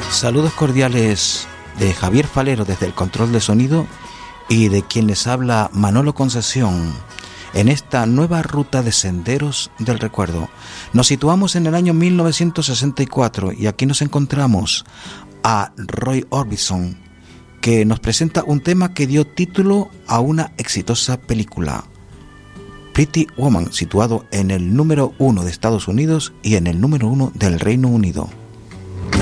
Saludos cordiales de Javier Falero desde el control de sonido y de quien les habla Manolo Concesión en esta nueva ruta de senderos del recuerdo. Nos situamos en el año 1964 y aquí nos encontramos a Roy Orbison, que nos presenta un tema que dio título a una exitosa película, Pretty Woman, situado en el número 1 de Estados Unidos y en el número 1 del Reino Unido.